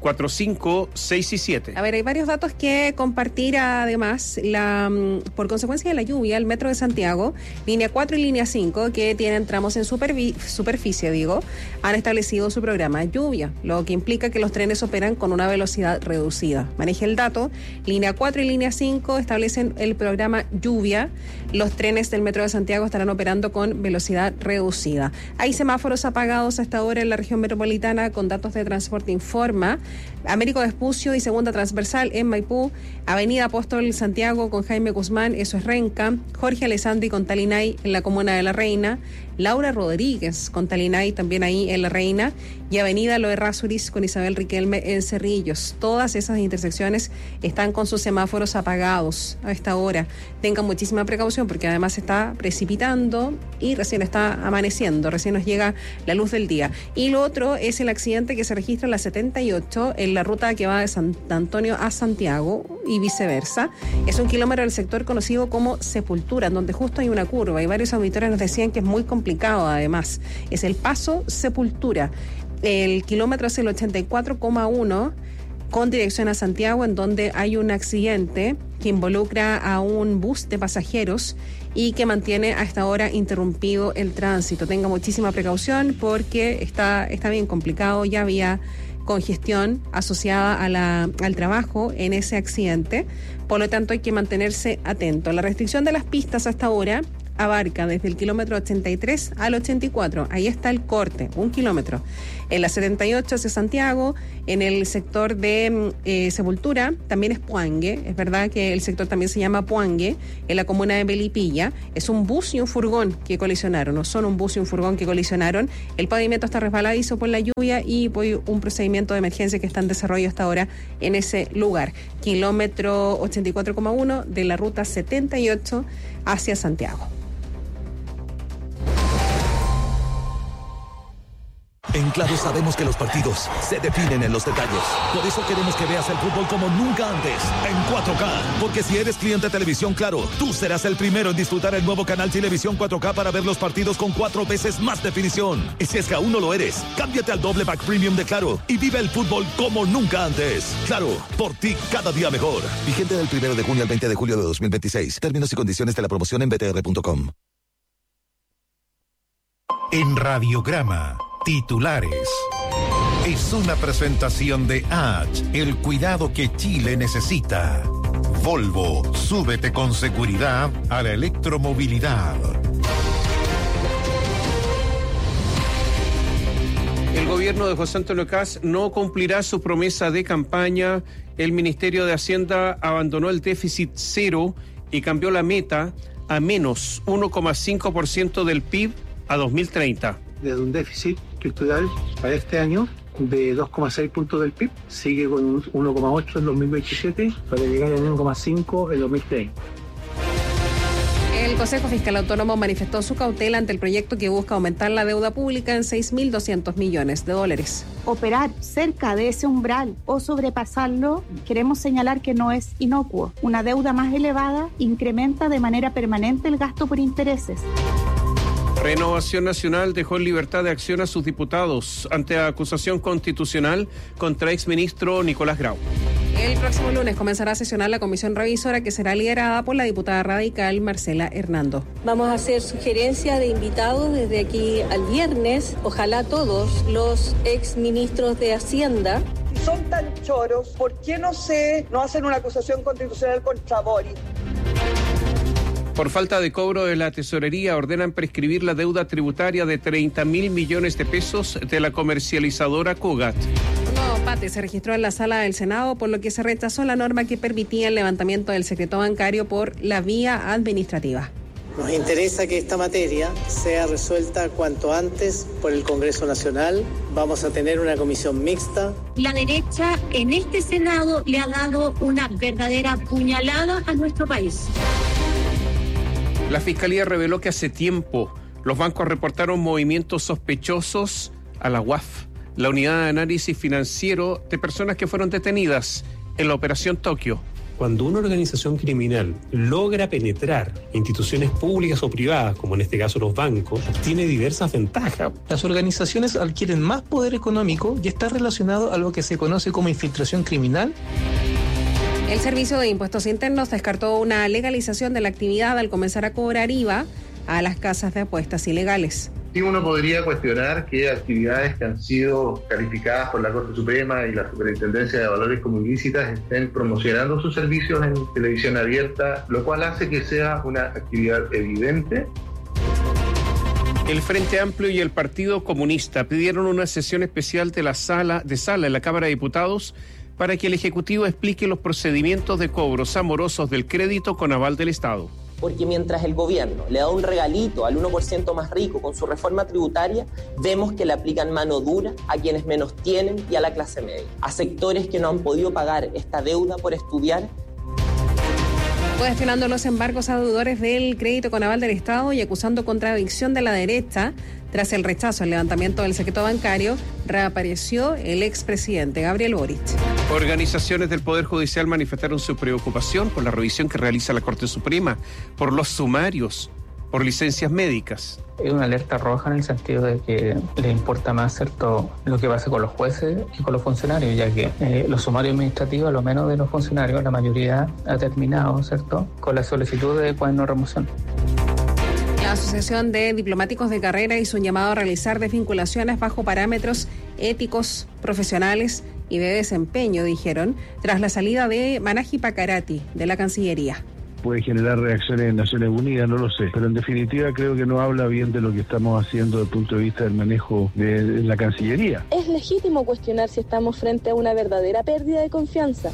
4, 5, 6 y 7. A ver, hay varios datos que compartir. Además, por consecuencia de la lluvia, el Metro de Santiago, línea 4 y línea 5, que tienen tramos en superficie, han establecido su programa de lluvia, lo que implica que los trenes operan con una velocidad reducida. Maneje el dato, línea 4 y línea 5 establecen el programa lluvia. Los trenes del Metro de Santiago estarán operando con velocidad reducida. Hay semáforos apagados hasta ahora en la región metropolitana, con datos de Transporte Informa. Américo Vespucio y Segunda Transversal en Maipú, Avenida Apóstol Santiago con Jaime Guzmán, eso es Renca, Jorge Alessandri con Talinay en la comuna de La Reina, Laura Rodríguez con Talinay también ahí en La Reina, y Avenida Loe Rasuris con Isabel Riquelme en Cerrillos. Todas esas intersecciones están con sus semáforos apagados a esta hora. Tengan muchísima precaución porque además está precipitando y recién está amaneciendo, recién nos llega la luz del día. Y lo otro es el accidente que se registra en la 78 en la ruta que va de San Antonio a Santiago y viceversa. Es un kilómetro del sector conocido como Sepultura, en donde justo hay una curva y varios auditores nos decían que es muy complicado además. Es el paso Sepultura. El kilómetro es el 84,1 con dirección a Santiago, en donde hay un accidente que involucra a un bus de pasajeros y que mantiene a esta hora interrumpido el tránsito. Tenga muchísima precaución porque está bien complicado. Ya había congestión asociada al trabajo en ese accidente, por lo tanto hay que mantenerse atento. La restricción de las pistas hasta ahora abarca desde el kilómetro 83 al 84, ahí está el corte, 1 kilómetro. En la 78 hacia Santiago, en el sector de Sepultura, también es Puangue, es verdad que el sector también se llama Puangue, en la comuna de Melipilla, es un bus y un furgón que colisionaron, no son un bus y un furgón que colisionaron, el pavimento está resbaladizo por la lluvia y por un procedimiento de emergencia que está en desarrollo hasta ahora en ese lugar. Kilómetro 84,1 de la ruta 78 hacia Santiago. En Claro sabemos que los partidos se definen en los detalles. Por eso queremos que veas el fútbol como nunca antes, en 4K. Porque si eres cliente de Televisión Claro, tú serás el primero en disfrutar el nuevo canal Televisión 4K para ver los partidos con 4 veces más definición. Y si es que aún no lo eres, cámbiate al doble pack premium de Claro y vive el fútbol como nunca antes. Claro, por ti cada día mejor. Vigente del 1 de junio al 20 de julio de 2026. Términos y condiciones de la promoción en btr.com. En Radiograma, titulares. Es una presentación de H, el cuidado que Chile necesita. Volvo, súbete con seguridad a la electromovilidad. El gobierno de José Antonio Kast no cumplirá su promesa de campaña. El Ministerio de Hacienda abandonó el déficit cero y cambió la meta a menos 1,5% del PIB a 2030. Desde un déficit estructural para este año de 2,6 puntos del PIB, sigue con un 1,8 en 2027 para llegar al 1,5 en 2030. El Consejo Fiscal Autónomo manifestó su cautela ante el proyecto que busca aumentar la deuda pública en $6.200 millones. Operar cerca de ese umbral o sobrepasarlo, queremos señalar que no es inocuo. Una deuda más elevada incrementa de manera permanente el gasto por intereses. Renovación Nacional dejó en libertad de acción a sus diputados ante acusación constitucional contra exministro Nicolás Grau. El próximo lunes comenzará a sesionar la comisión revisora que será liderada por la diputada radical Marcela Hernando. Vamos a hacer sugerencias de invitados desde aquí al viernes, ojalá todos los exministros de Hacienda. Si son tan choros, ¿por qué no hacen una acusación constitucional contra Boris? Por falta de cobro de la tesorería, ordenan prescribir la deuda tributaria de 30.000 millones de pesos de la comercializadora Cugat. Un nuevo empate se registró en la sala del Senado, por lo que se rechazó la norma que permitía el levantamiento del secreto bancario por la vía administrativa. Nos interesa que esta materia sea resuelta cuanto antes por el Congreso Nacional. Vamos a tener una comisión mixta. La derecha en este Senado le ha dado una verdadera puñalada a nuestro país. La Fiscalía reveló que hace tiempo los bancos reportaron movimientos sospechosos a la UAF, la Unidad de Análisis Financiero, de personas que fueron detenidas en la Operación Tokio. Cuando una organización criminal logra penetrar instituciones públicas o privadas, como en este caso los bancos, tiene diversas ventajas. Las organizaciones adquieren más poder económico y está relacionado a lo que se conoce como infiltración criminal. El Servicio de Impuestos Internos descartó una legalización de la actividad al comenzar a cobrar IVA a las casas de apuestas ilegales. Sí, uno podría cuestionar que actividades que han sido calificadas por la Corte Suprema y la Superintendencia de Valores como ilícitas estén promocionando sus servicios en televisión abierta, lo cual hace que sea una actividad evidente. El Frente Amplio y el Partido Comunista pidieron una sesión especial de sala en la Cámara de Diputados para que el Ejecutivo explique los procedimientos de cobros amorosos del crédito con aval del Estado. Porque mientras el gobierno le da un regalito al 1% más rico con su reforma tributaria, vemos que le aplican mano dura a quienes menos tienen y a la clase media, a sectores que no han podido pagar esta deuda por estudiar. Cuestionando los embargos a deudores del crédito con aval del Estado y acusando contradicción de la derecha, tras el rechazo al levantamiento del secreto bancario, reapareció el expresidente Gabriel Boric. Organizaciones del Poder Judicial manifestaron su preocupación por la revisión que realiza la Corte Suprema, por los sumarios, por licencias médicas. Es una alerta roja en el sentido de que le importa más, ¿cierto?, lo que pasa con los jueces que con los funcionarios, ya que los sumarios administrativos, a lo menos de los funcionarios, la mayoría ha terminado, ¿cierto?, con la solicitud de cuaderno de remoción. La Asociación de Diplomáticos de Carrera hizo un llamado a realizar desvinculaciones bajo parámetros éticos, profesionales y de desempeño, dijeron, tras la salida de Manaji Pacarati de la Cancillería. Puede generar reacciones en Naciones Unidas, no lo sé, pero en definitiva creo que no habla bien de lo que estamos haciendo desde el punto de vista del manejo de la Cancillería. Es legítimo cuestionar si estamos frente a una verdadera pérdida de confianza.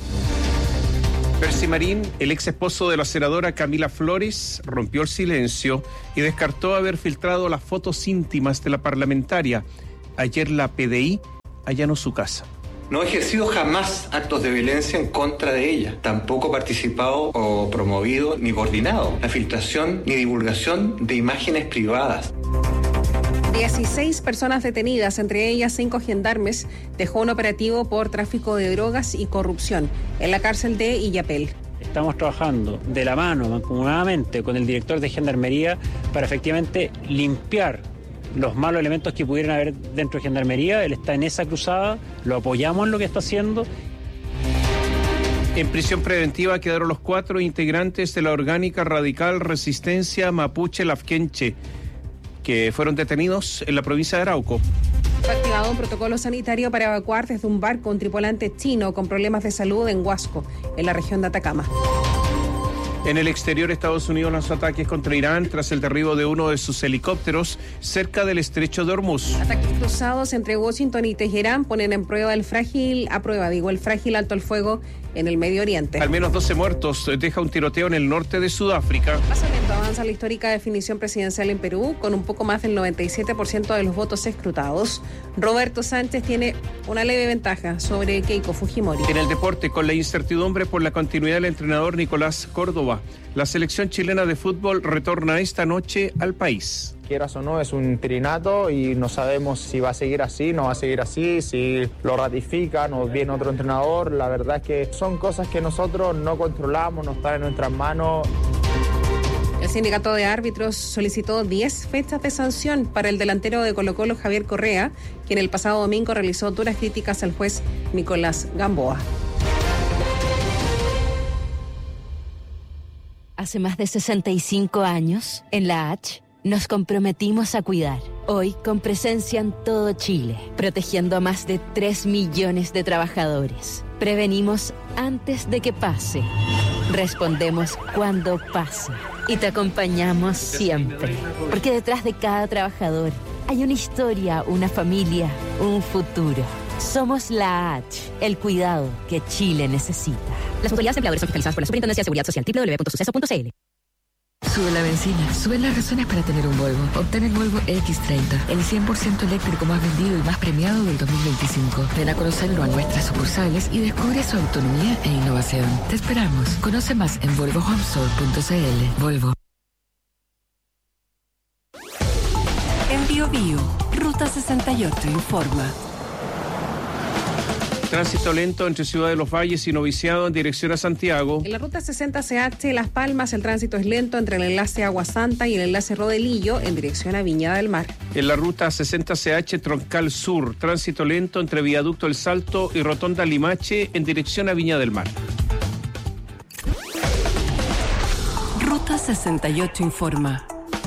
Percy Marín, el ex esposo de la senadora Camila Flores, rompió el silencio y descartó haber filtrado las fotos íntimas de la parlamentaria. Ayer la PDI allanó su casa. No he ejercido jamás actos de violencia en contra de ella. Tampoco he participado o promovido ni coordinado la filtración ni divulgación de imágenes privadas. 16 personas detenidas, entre ellas 5 gendarmes, dejó un operativo por tráfico de drogas y corrupción en la cárcel de Illapel. Estamos trabajando de la mano, mancomunadamente, con el director de Gendarmería para efectivamente limpiar los malos elementos que pudieran haber dentro de Gendarmería. Él está en esa cruzada, lo apoyamos en lo que está haciendo. En prisión preventiva quedaron los 4 integrantes de la orgánica radical Resistencia Mapuche Lafkenche, que fueron detenidos en la provincia de Arauco. Fue activado un protocolo sanitario para evacuar desde un barco un tripulante chino con problemas de salud en Huasco, en la región de Atacama. En el exterior, Estados Unidos lanzó ataques contra Irán tras el derribo de uno de sus helicópteros cerca del estrecho de Hormuz. Ataques cruzados entre Washington y Teherán ponen en prueba el frágil alto el fuego en el Medio Oriente. Al menos 12 muertos deja un tiroteo en el norte de Sudáfrica. Más lento avanza la histórica definición presidencial en Perú, con un poco más del 97% de los votos escrutados. Roberto Sánchez tiene una leve ventaja sobre Keiko Fujimori. En el deporte, con la incertidumbre por la continuidad del entrenador Nicolás Córdoba, la selección chilena de fútbol retorna esta noche al país. Quieras o no, es un trinato y no sabemos si va a seguir así, no va a seguir así, si lo ratifican o viene otro entrenador. La verdad es que son cosas que nosotros no controlamos, no están en nuestras manos. El sindicato de árbitros solicitó 10 fechas de sanción para el delantero de Colo-Colo, Javier Correa, quien el pasado domingo realizó duras críticas al juez Nicolás Gamboa. Hace más de 65 años, en la H, nos comprometimos a cuidar. Hoy, con presencia en todo Chile, protegiendo a más de 3 millones de trabajadores. Prevenimos antes de que pase. Respondemos cuando pase. Y te acompañamos siempre. Porque detrás de cada trabajador hay una historia, una familia, un futuro. Somos la H, el cuidado que Chile necesita. Las autoridades empleadoras son fiscalizadas por la Superintendencia de Seguridad Social, www.suceso.cl. Sube la benzina, suben las razones para tener un Volvo. Obtén el Volvo X30, el 100% eléctrico más vendido y más premiado del 2025. Ven a conocerlo a nuestras sucursales y descubre su autonomía e innovación. Te esperamos. Conoce más en volvohomestore.cl. Volvo. En Bio Bio, Ruta 68 informa. Tránsito lento entre Ciudad de los Valles y Noviciado en dirección a Santiago. En la ruta 60 CH Las Palmas el tránsito es lento entre el enlace Agua Santa y el enlace Rodelillo en dirección a Viña del Mar. En la ruta 60 CH Troncal Sur, tránsito lento entre Viaducto El Salto y Rotonda Limache en dirección a Viña del Mar. Ruta 68 informa.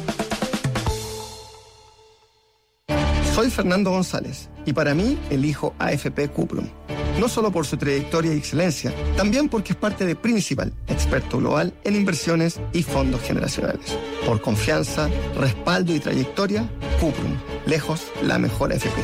Soy Fernando González y para mí elijo AFP Cuprum. No solo por su trayectoria y excelencia, también porque es parte de Principal, experto global en inversiones y fondos generacionales. Por confianza, respaldo y trayectoria, Cuprum, lejos la mejor AFP.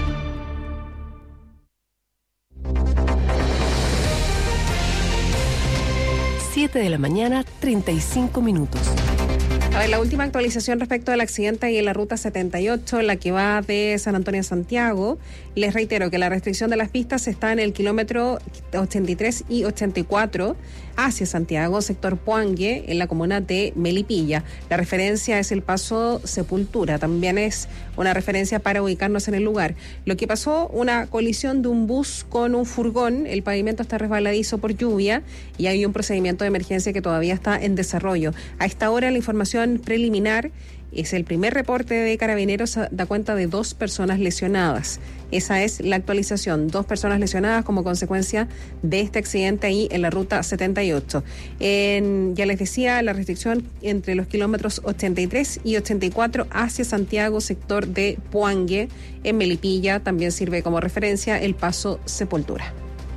De la mañana, 35 minutos. A ver, la última actualización respecto del accidente ahí en la ruta 78, la que va de San Antonio a Santiago. Les reitero que la restricción de las pistas está en el kilómetro 83 y 84 hacia Santiago, sector Puangue, en la comuna de Melipilla. La referencia es el paso Sepultura, también es una referencia para ubicarnos en el lugar. Lo que pasó, una colisión de un bus con un furgón, el pavimento está resbaladizo por lluvia y hay un procedimiento de emergencia que todavía está en desarrollo. A esta hora la información preliminar es el primer reporte de Carabineros, da cuenta de 2 personas lesionadas. Esa es la actualización, 2 personas lesionadas como consecuencia de este accidente ahí en la ruta 78. Ya les decía, la restricción entre los kilómetros 83 y 84 hacia Santiago, sector de Puangue, en Melipilla, también sirve como referencia el paso Sepultura.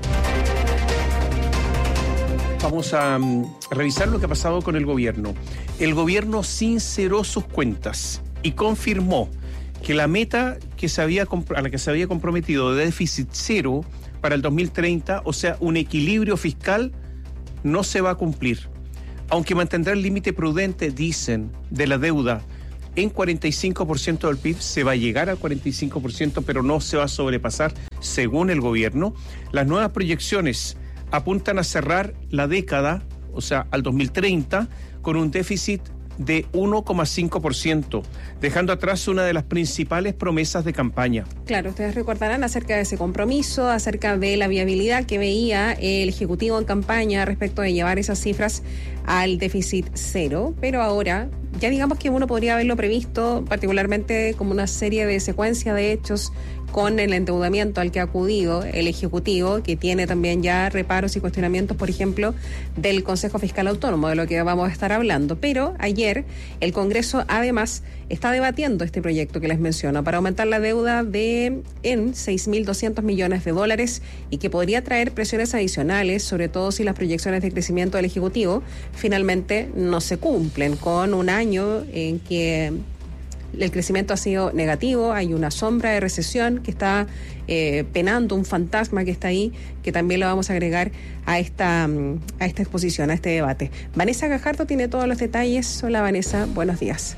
Vamos a revisar lo que ha pasado con el gobierno. El gobierno sinceró sus cuentas y confirmó que la meta a la que se había comprometido de déficit cero para el 2030, o sea, un equilibrio fiscal, no se va a cumplir. Aunque mantendrá el límite prudente, dicen, de la deuda en 45% del PIB, se va a llegar al 45%, pero no se va a sobrepasar, según el gobierno. Las nuevas proyecciones apuntan a cerrar la década, o sea, al 2030, con un déficit de 1,5%, dejando atrás una de las principales promesas de campaña. Claro, ustedes recordarán acerca de ese compromiso, acerca de la viabilidad que veía el Ejecutivo en campaña respecto de llevar esas cifras al déficit cero, pero ahora ya digamos que uno podría haberlo previsto particularmente como una serie de secuencia de hechos con el endeudamiento al que ha acudido el Ejecutivo, que tiene también ya reparos y cuestionamientos, por ejemplo, del Consejo Fiscal Autónomo, de lo que vamos a estar hablando. Pero ayer el Congreso además está debatiendo este proyecto que les menciono para aumentar la deuda en 6.200 millones de dólares y que podría traer presiones adicionales, sobre todo si las proyecciones de crecimiento del Ejecutivo finalmente no se cumplen, con un año en que el crecimiento ha sido negativo, hay una sombra de recesión que está penando, un fantasma que está ahí, que también lo vamos a agregar a esta exposición, a este debate. Vanessa Gajardo tiene todos los detalles. Hola Vanessa, buenos días.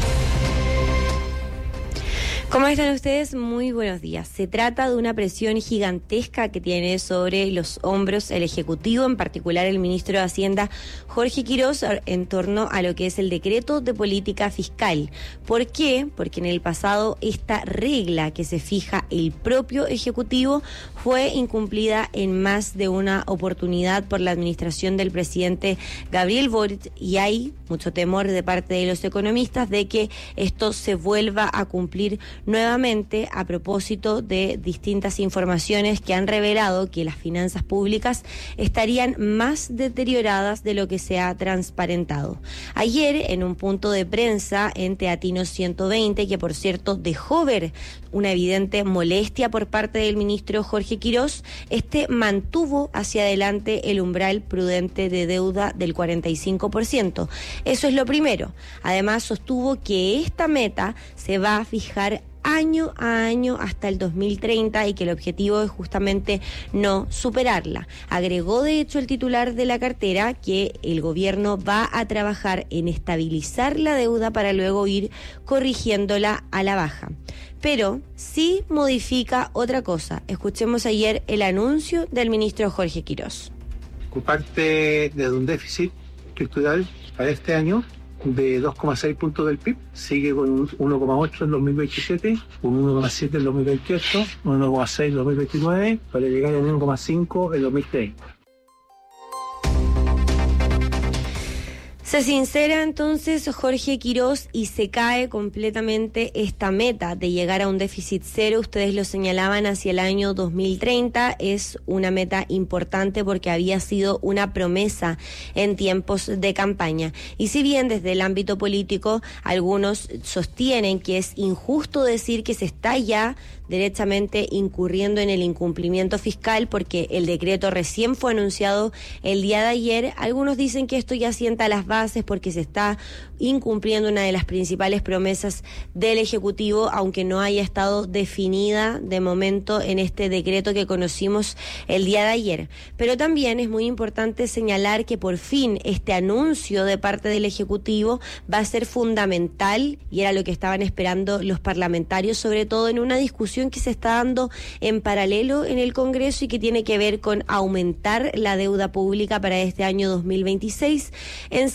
¿Cómo están ustedes? Muy buenos días. Se trata de una presión gigantesca que tiene sobre los hombros el Ejecutivo, en particular el ministro de Hacienda, Jorge Quirós, en torno a lo que es el decreto de política fiscal. ¿Por qué? Porque en el pasado esta regla que se fija el propio Ejecutivo fue incumplida en más de una oportunidad por la administración del presidente Gabriel Boric y hay mucho temor de parte de los economistas de que esto se vuelva a cumplir nuevamente a propósito de distintas informaciones que han revelado que las finanzas públicas estarían más deterioradas de lo que se ha transparentado. Ayer, en un punto de prensa en Teatinos 120, que por cierto dejó ver una evidente molestia por parte del ministro Jorge Quirós, mantuvo hacia adelante el umbral prudente de deuda del 45%. Eso es lo primero. Además, sostuvo que esta meta se va a fijar año a año hasta el 2030 y que el objetivo es justamente no superarla. Agregó de hecho el titular de la cartera que el gobierno va a trabajar en estabilizar la deuda para luego ir corrigiéndola a la baja. Pero sí modifica otra cosa. Escuchemos ayer el anuncio del ministro Jorge Quirós. Parte de un déficit estructural para este año de 2,6 puntos del PIB, sigue con un 1,8 en 2027, un 1,7 en 2028, un 1,6 en 2029, para llegar a un 1,5 en 2030. Se sincera entonces Jorge Quirós y se cae completamente esta meta de llegar a un déficit cero. Ustedes lo señalaban hacia el año 2030. Es una meta importante porque había sido una promesa en tiempos de campaña. Y si bien desde el ámbito político algunos sostienen que es injusto decir que se está ya derechamente incurriendo en el incumplimiento fiscal porque el decreto recién fue anunciado el día de ayer, algunos dicen que esto ya sienta las bases porque se está incumpliendo una de las principales promesas del Ejecutivo, aunque no haya estado definida de momento en este decreto que conocimos el día de ayer. Pero también es muy importante señalar que por fin este anuncio de parte del Ejecutivo va a ser fundamental y era lo que estaban esperando los parlamentarios, sobre todo en una discusión que se está dando en paralelo en el Congreso y que tiene que ver con aumentar la deuda pública para este año 2026 en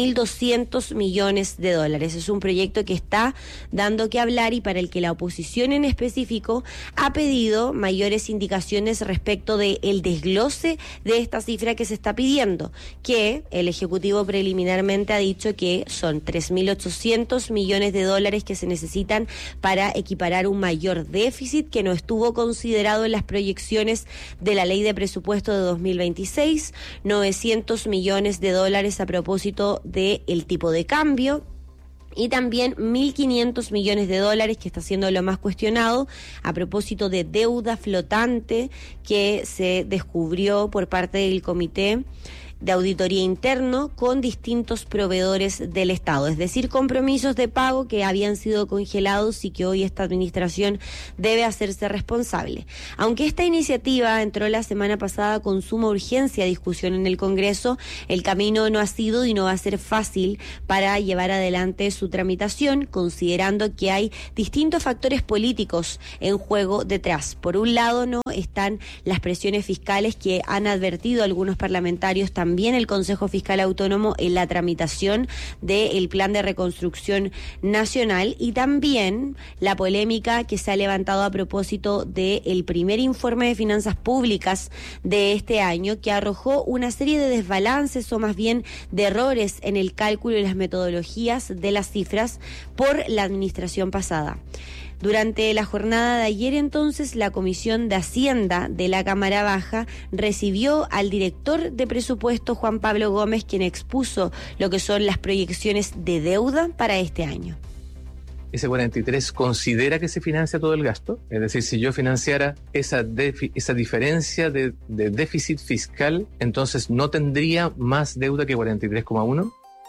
6.200 millones de dólares. Es un proyecto que está dando que hablar y para el que la oposición en específico ha pedido mayores indicaciones respecto del desglose de esta cifra que se está pidiendo, que el Ejecutivo preliminarmente ha dicho que son 3.800 millones de dólares que se necesitan para equiparar un mayor déficit que no estuvo considerado en las proyecciones de la Ley de Presupuesto de 2026, 900 millones de dólares a propósito del tipo de cambio, y también 1.500 millones de dólares, que está siendo lo más cuestionado, a propósito de deuda flotante que se descubrió por parte del Comité de Auditoría Interno con distintos proveedores del Estado, es decir, compromisos de pago que habían sido congelados y que hoy esta administración debe hacerse responsable. Aunque esta iniciativa entró la semana pasada con suma urgencia a discusión en el Congreso, el camino no ha sido y no va a ser fácil para llevar adelante su tramitación, considerando que hay distintos factores políticos en juego detrás. Por un lado, no están las presiones fiscales que han advertido algunos parlamentarios, también el Consejo Fiscal Autónomo en la tramitación del Plan de Reconstrucción Nacional, y también la polémica que se ha levantado a propósito del primer informe de finanzas públicas de este año, que arrojó una serie de desbalances o más bien de errores en el cálculo y las metodologías de las cifras por la administración pasada. Durante la jornada de ayer, entonces, la Comisión de Hacienda de la Cámara Baja recibió al director de presupuesto, Juan Pablo Gómez, quien expuso lo que son las proyecciones de deuda para este año. Ese 43 considera que se financia todo el gasto, es decir, si yo financiara esa diferencia de déficit fiscal, entonces no tendría más deuda que 43,1.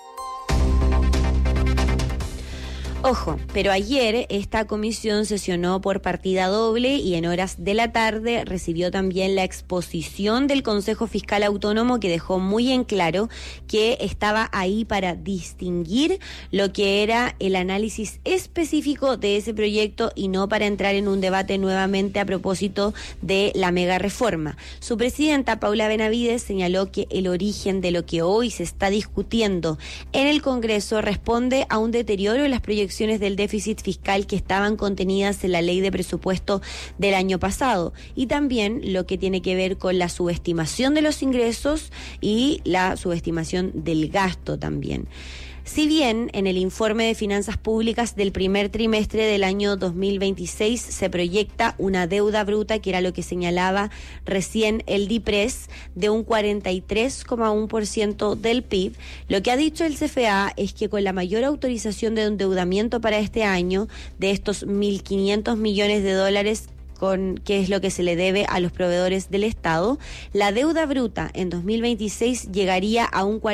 Ojo, pero ayer esta comisión sesionó por partida doble y en horas de la tarde recibió también la exposición del Consejo Fiscal Autónomo, que dejó muy en claro que estaba ahí para distinguir lo que era el análisis específico de ese proyecto y no para entrar en un debate nuevamente a propósito de la mega reforma. Su presidenta, Paula Benavides, señaló que el origen de lo que hoy se está discutiendo en el Congreso responde a un deterioro en las proyecciones del déficit fiscal que estaban contenidas en la Ley de Presupuesto del año pasado, y también lo que tiene que ver con la subestimación de los ingresos y la subestimación del gasto también. Si bien en el informe de finanzas públicas del primer trimestre del año 2026 se proyecta una deuda bruta, que era lo que señalaba recién el DIPRES, de un 43,1% del PIB, lo que ha dicho el CFA es que con la mayor autorización de endeudamiento para este año, de estos 1.500 millones de dólares que es lo que se le debe a los proveedores del Estado, la deuda bruta en 2026 llegaría a un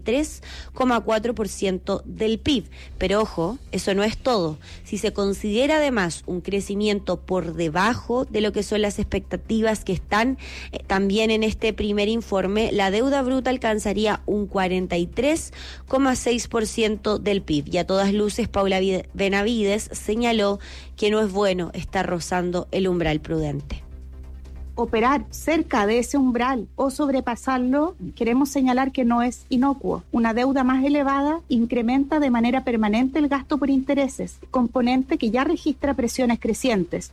43,4% del PIB. Pero ojo, eso no es todo. Si se considera además un crecimiento por debajo de lo que son las expectativas que están también en este primer informe, la deuda bruta alcanzaría un 43,6% del PIB. Y a todas luces, Paula Benavides señaló que no es bueno estar rozando el umbral prudente. operar cerca de ese umbral o sobrepasarlo, queremos señalar que no es inocuo. Una deuda más elevada incrementa de manera permanente el gasto por intereses, componente que ya registra presiones crecientes.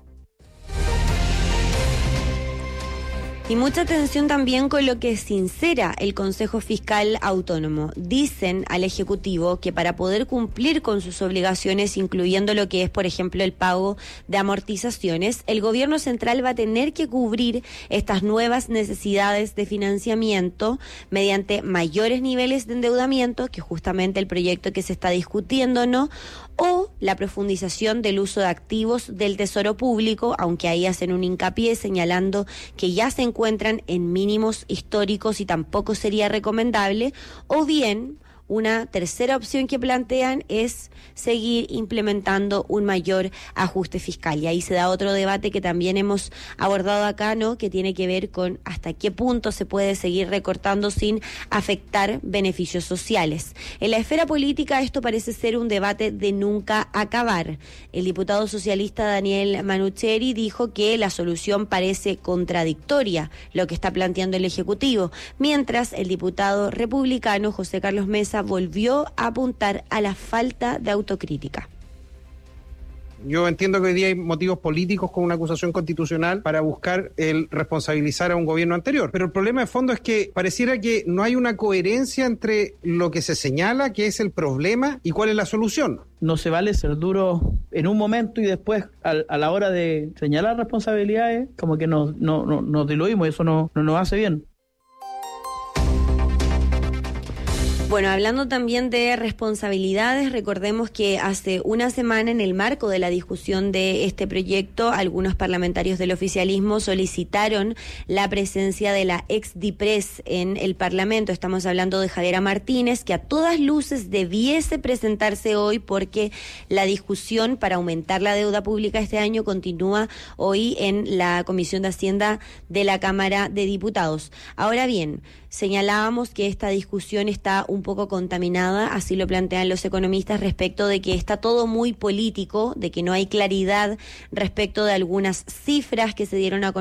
Y mucha atención también con lo que sincera el Consejo Fiscal Autónomo. Dicen al Ejecutivo que para poder cumplir con sus obligaciones, incluyendo lo que es, por ejemplo, el pago de amortizaciones, el gobierno central va a tener que cubrir estas nuevas necesidades de financiamiento mediante mayores niveles de endeudamiento, que justamente el proyecto que se está discutiendo, ¿no? O la profundización del uso de activos del Tesoro Público, aunque ahí hacen un hincapié señalando que ya se encuentran en mínimos históricos y tampoco sería recomendable, o bien una tercera opción que plantean es seguir implementando un mayor ajuste fiscal. Y ahí se da otro debate que también hemos abordado acá, ¿no? Que tiene que ver con hasta qué punto se puede seguir recortando sin afectar beneficios sociales. En la esfera política esto parece ser un debate de nunca acabar. El diputado socialista Daniel Manucheri dijo que la solución parece contradictoria, lo que está planteando el Ejecutivo, mientras el diputado republicano José Carlos Mesa volvió a apuntar a la falta de autocrítica. Yo entiendo que hoy día hay motivos políticos con una acusación constitucional para buscar el responsabilizar a un gobierno anterior. Pero el problema de fondo es que pareciera que no hay una coherencia entre lo que se señala, que es el problema, y cuál es la solución. No se vale ser duro en un momento y después a la hora de señalar responsabilidades, como que nos diluimos y eso no nos hace bien. Bueno, hablando también de responsabilidades, recordemos que hace una semana, en el marco de la discusión de este proyecto, algunos parlamentarios del oficialismo solicitaron la presencia de la ex DIPRES en el Parlamento. Estamos hablando de Javiera Martínez, que a todas luces debiese presentarse hoy porque la discusión para aumentar la deuda pública este año continúa hoy en la Comisión de Hacienda de la Cámara de Diputados. Ahora bien, señalábamos que esta discusión está un poco contaminada, así lo plantean los economistas, respecto de que está todo muy político, de que no hay claridad respecto de algunas cifras que se dieron a conocer